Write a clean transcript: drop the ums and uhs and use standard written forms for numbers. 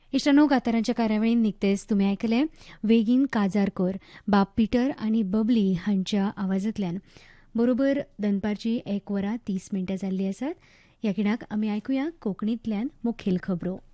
इश्टांनो, कांतारांच्या कार्यावळीन निकतेच तुमी आयकले वेगीन काजारकोर, बाब पिटर आनी बबली हांच्या आवाजांतल्यान. बरोबर दनपारची 1:30 जाल्ली आसात. ह्या खिणाक आमी आयकुया कोंकणींतल्यान मुखेल खबरो.